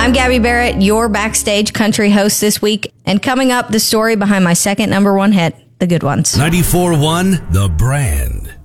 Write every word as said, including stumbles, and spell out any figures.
I'm Gabby Barrett, your Backstage Country host this week. And coming up, the story behind my second number one hit, The Good Ones. ninety-four point one The Brand.